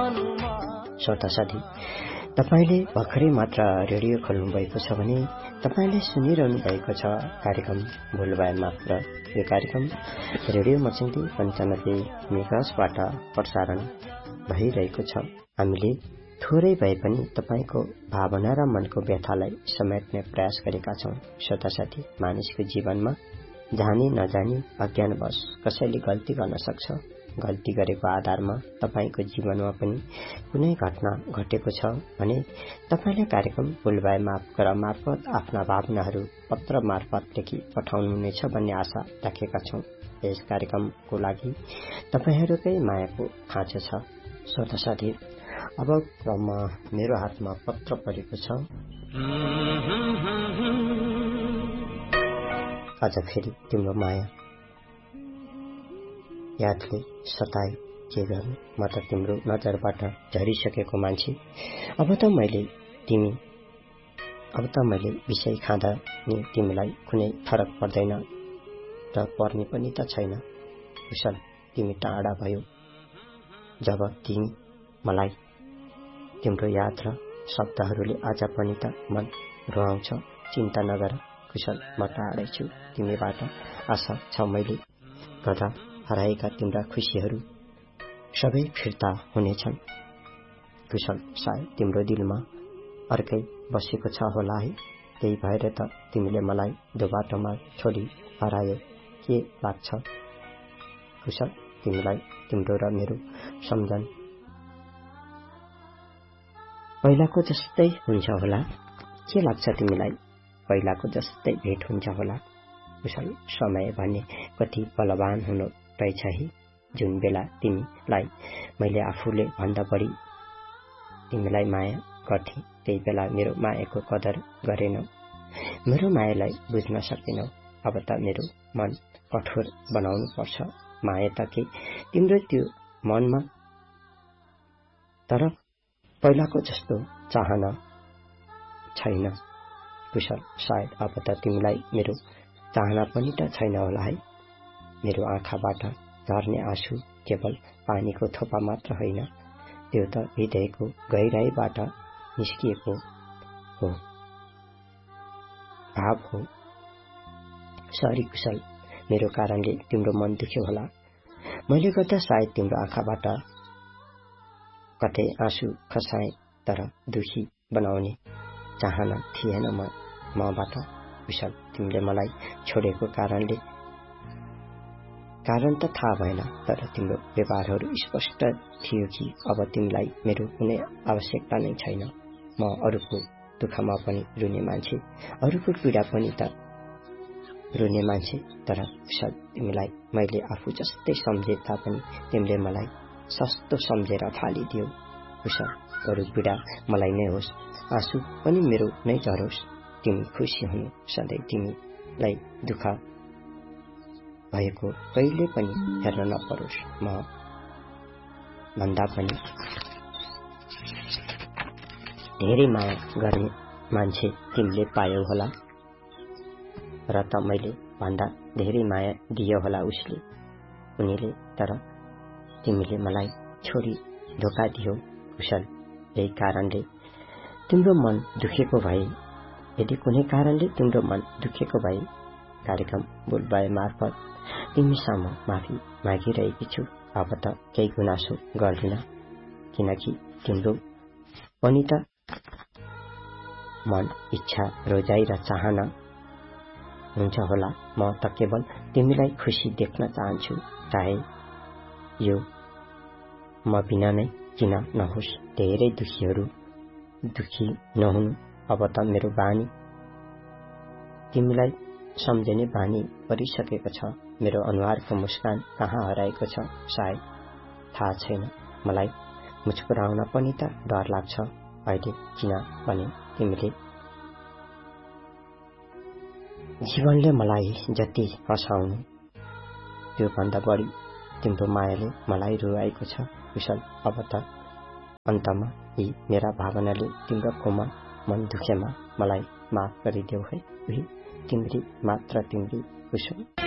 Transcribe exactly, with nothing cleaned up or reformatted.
श्रोता साथी, तपाईले भर्खरै मात्र रेडियो खोल्नु भएको छ भने तपाईले सुनिरहनु भएको छ कार्यक्रम भुलभए मात्र। यो कार्यक्रम रेडियो मर्चेन्टी पन्चानब्बे मेगाहर्जबाट प्रसारण भइरहेको छ। हामीले थोरै भए पनि तपाईको भावना र मनको व्यथालाई समेट्ने प्रयास गरेका छौं। श्रोता साथी, मानिसको जीवनमा जानी नजानी अज्ञानवश कसैले गल्ती गर्न सक्छ। गल्ती गरेको आधारमा तपाईको जीवनमा पनि कुनै घटना घटेको छ भने तपाईले कार्यक्रम भुलभए माफ गर मार्फत आफ्ना भावनाहरू पत्र मार्फत लेखी पठाउनुहुनेछ भन्ने आशा राखेका छौं। यस कार्यक्रमको लागि तपाईहरूकै मायाको खाँचो छ। श्रोता साथी, अब क्रममा मेरो हातमा पत्र परेको छ। आज फेरि तिम्रो माया यादले सताए, के गर्नु, म त तिम्रो नजरबाट झरिसकेको मान्छे। अब त मैले तिमी अब त मैले विषय खाँदा नि तिमीलाई कुनै फरक पर्दैन र पर्ने पनि त छैन। कुशल, तिमी टाढा भयो जब तिमी मलाई तिम्रो याद र शब्दहरूले आज पनि त मन रुवाउँछ। चिन्ता नगर कुशल, म टाढै छु तिमीबाट। आशा छ मैले गर्दा हराएका तिम्रा खुसीहरू सबै फिर्ता हुनेछन्। कुशल, सायद तिम्रो दिलमा अर्कै बसेको छ होला है। त्यही भएर त तिमीले मलाई दोबाटोमा छोडी हरायो, के लाग्छ कुशल तिमीलाई? तिम्रो र मेरो सम्झन पहिलाको जस्तै हुन्छ होला, के लाग्छ तिमीलाई? पहिलाको जस्तै भेट हुन्छ होला कुशल? समय भन्ने कति बलवान हुनु रहेछ है। जुन बेला तिमीलाई मैले आफूले भन्दा बढी तिमीलाई माया गर्थे, त्यही बेला मेरो मायाको कदर गरेनौ, मेरो मायालाई बुझ्न सकेनौ। अब त मेरो मन कठोर बनाउनु पर्छ। माया त के तिम्रो त्यो मनमा, तर पहिलाको जस्तो चाहना छैन कुशल। सायद अब त तिमीलाई मेरो चाहना पनि त छैन होला है। मेरो आँखाबाट झर्ने आँसु केवल पानीको थोपा मात्र होइन, त्यो त हृदयको गहिराईबाट निस्किएको हो, भाव हो। सरी कुशल, मेरो कारणले तिम्रो मन दुख्यो होला। मैले गर्दा सायद तिम्रो आँखाबाट कतै आँसु खसाएँ, तर दुखी बनाउने चाहना थिएन म मबाट कुशल। तिमीले मलाई छोडेको कारणले कारण त थाहा भएन, तर तिम्रो व्यवहारहरू स्पष्ट थियो कि अब तिमीलाई मेरो कुनै आवश्यकता नै छैन। म अरूको दुःखमा पनि रुने मान्छे, अरूको पीडा पनि त रुने मान्छे, तर कुशल तिमीलाई मैले आफू जस्तै सम्झे तापनि तिमीले मलाई सस्तो सम्झेर फालिदियो कुशल। अरू पीडा मलाई नै होस्, आँसु पनि मेरो नै झरोस्, तिमी खुसी हुनु, सधैँ तिमीलाई दुःख भएको कहिले पनि हेर्न नपरोस्। म भन्दा पनि धेरै माया गर्ने मान्छे तिमीले पायौ होला, र त मैले भन्दा धेरै माया दियो होला उसले, उनीले, तर तिमीले मलाई छोडी धोका दियो कुशल। यही कारणले तिम्रो मन दुखेको भए, यदि कुनै कारणले तिम्रो मन दुखेको भए कार्यक्रम भुलभए मार्फत तिमी सामु माफी मागिरहेकी छु। अब त केही गुनासो गर्दिन, किनकि तिम्रो पनि त मन, इच्छा, रोजाइ र चाहना हुन्छ होला। म त केवल तिमीलाई खुसी देख्न चाहन्छु, चाहे यो म बिना नै किन नहोस्। धेरै दुखीहरू दुखी नहुनु अब त मेरो बानी, तिमीलाई सम्झने बानी परिसकेको छ। मेरो अनुहारको मुस्कान कहाँ हराएको छ सायद थाहा छैन। मलाई मुस्कुराउन पनि त डर लाग्छ अहिले, किनभने तिमीले जीवनले मलाई जति हँसाउनु त्यो भन्दा बढी तिम्रो मायाले मलाई रुवाएको छ कुशल। अब त अन्तमा यी मेरा भावनाले तिम्रो कोमल मन दुखेमा मलाई माफ गरिदेऊ है। उही तिम्री मात्र तिम्री कुशल।